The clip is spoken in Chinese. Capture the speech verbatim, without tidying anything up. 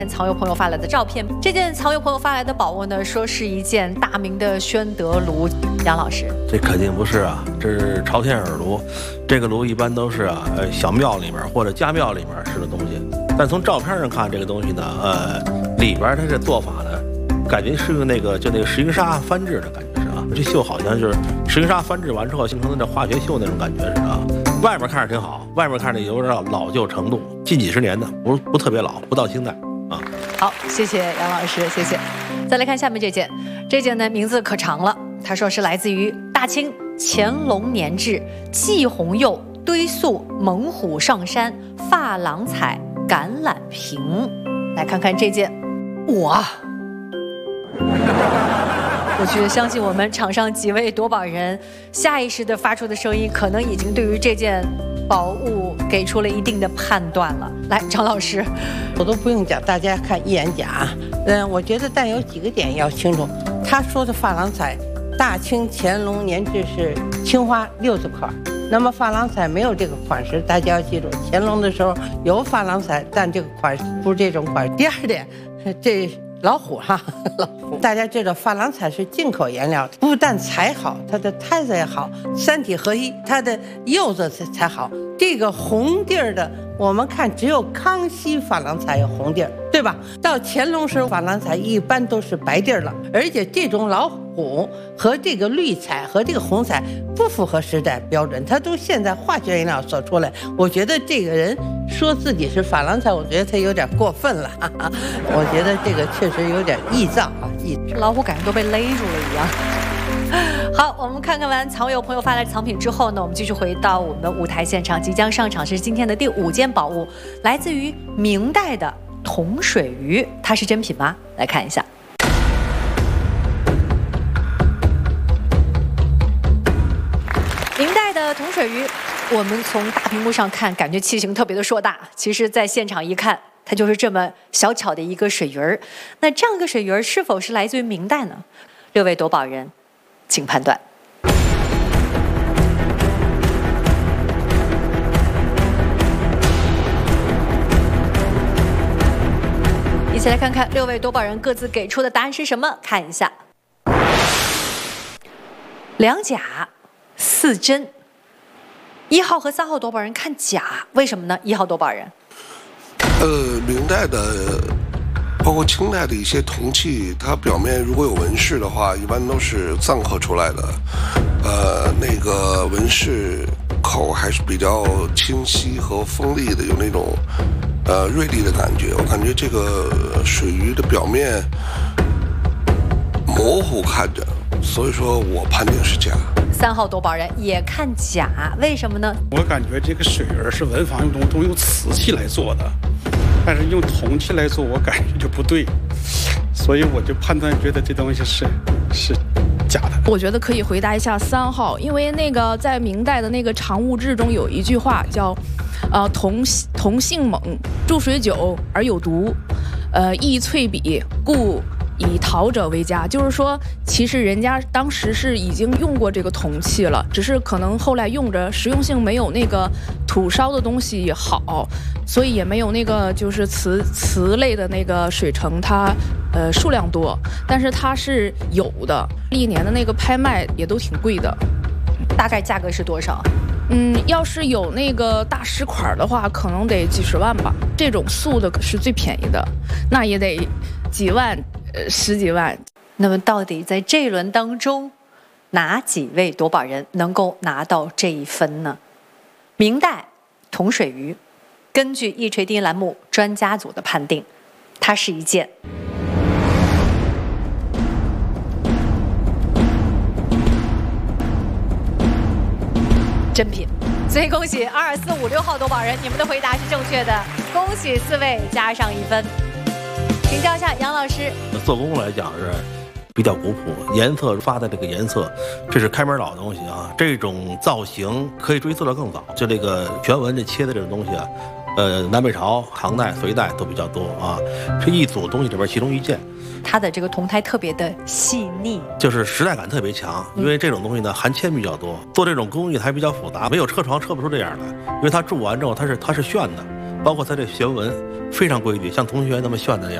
藏友朋友发来的照片，这件藏友朋友发来的宝物呢，说是一件大明的宣德炉。杨老师， 这肯定不是啊，这是朝天耳炉。这个炉一般都是啊，呃，小庙里面或者家庙里面使的东西。但从照片上看，这个东西呢，呃，里边它这做法呢，感觉是用那个就那个石英砂翻制的感觉是啊。这锈好像就是石英砂翻制完之后形成的这化学锈那种感觉是啊。外面看着挺好，外面看着有点老旧程度，近几十年的，不不特别老，不到清代。啊， 好，谢谢杨老师，谢谢。再来看下面这件，这件呢名字可长了，他说是来自于大清乾隆年制季红釉堆塑猛虎上山珐琅彩橄榄瓶。来看看这件，哇！我觉得相信我们场上几位夺宝人下意识的发出的声音，可能已经对于这件宝物给出了一定的判断了。来，张老师， 我都不用讲，大家看一眼假。嗯，我觉得但有几个点要清楚。他说的珐琅彩，大清乾隆年制是青花六字款，那么珐琅彩没有这个款式，大家要记住，乾隆的时候有珐琅彩，但这个款式不是这种款式。第二点，这老虎哈，老虎，大家知道珐琅彩是进口颜料，不但彩好，它的胎子也好，三体合一，它的釉子才好。这个红地儿的，我们看只有康熙珐琅彩有红地儿，对吧？到乾隆时候珐琅彩一般都是白地儿了，而且这种老虎和这个绿彩和这个红彩不符合时代标准，它都现在化学颜料所出来。我觉得这个人说自己是珐琅彩，我觉得他有点过分了。哈哈，我觉得这个确实有点臆造啊，臆造。 老虎感觉都被勒住了一样。好，我们看看完藏友朋友发来的藏品之后呢，我们继续回到我们的舞台现场，即将上场是今天的第五件宝物，来自于明代的铜水鱼，它是真品吗？来看一下。明代的铜水鱼，我们从大屏幕上看，感觉器型特别的硕大，其实在现场一看，它就是这么小巧的一个水鱼儿。那这样一个水鱼儿是否是来自于明代呢？六位夺宝人，请判断。一起来看看六位夺宝人各自给出的答案是什么？看一下，两假四真。一号和三号夺宝人看假，为什么呢？一号夺宝人， 呃，明代的。包括清代的一些铜器，它表面如果有纹饰的话，一般都是锃刻出来的。呃，那个纹饰口还是比较清晰和锋利的，有那种呃锐利的感觉。我感觉这个水鱼的表面模糊看着，所以说我判定是假。 三号夺宝人也看假，为什么呢？ 我感觉这个水鱼是文房用中都用瓷器来做的。但是用铜器来做，我感觉就不对，所以我就判断觉得这东西是是假的。 我觉得可以回答一下三号，因为那个在明代的那个常务志中有一句话叫，呃，铜铜性猛，注水久而有毒，呃，易淬笔，故以陶者为佳。就是说，其实人家当时是已经用过这个铜器了，只是可能后来用着实用性没有那个土烧的东西好，所以也没有那个就是瓷瓷类的那个水城它呃数量多，但是它是有的。历年的那个拍卖也都挺贵的， 大概价格是多少？ 嗯，要是有那个大师款的话，可能得几十万吧。这种素的是最便宜的，那也得几万。呃，十几万。 那么到底在这一轮当中，哪几位夺宝人能够拿到这一分呢？明代铜水鱼，根据一锤定音栏目专家组的判定，它是一件真品。所以恭喜二四五六号夺宝人，你们的回答是正确的，恭喜四位加上一分。请教一下杨老师， 做工来讲是比较古朴，颜色发的这个颜色，这是开门老的东西啊。这种造型可以追溯到更早，就这个全纹这切的这种东西啊，呃，南北朝、唐代、隋代都比较多啊。这一组东西里边其中一件， 它的这个铜胎特别的细腻， 就是时代感特别强。因为这种东西呢，含铅比较多，做这种工艺还比较复杂，没有车床车不出这样来，因为它铸完之后它是它是旋的。 包括它这学文非常规矩，像同学那么炫的样。